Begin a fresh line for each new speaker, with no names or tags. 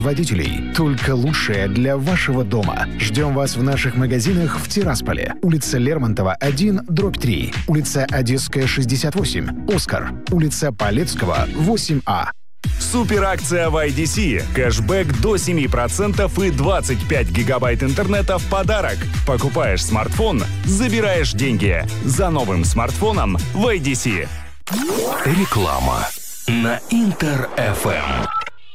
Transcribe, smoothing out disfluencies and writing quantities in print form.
водителей. Только лучшее для вашего дома. Ждем вас в наших магазинах в Тирасполе. Улица Лермонтова, 1/3. Улица Одесская, 68. Оскар. Улица Полецкого, 8А.
Суперакция в IDC. Кэшбэк до 7% и 25 гигабайт интернета в подарок. Покупаешь смартфон, забираешь деньги. За новым смартфоном в IDC.
Реклама на Интер-ФМ.